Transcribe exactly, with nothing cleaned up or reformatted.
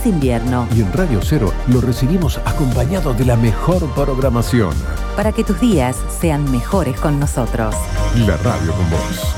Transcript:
invierno. Y en Radio Cero lo recibimos acompañado de la mejor programación. Para que tus días sean mejores con nosotros. La radio con vos.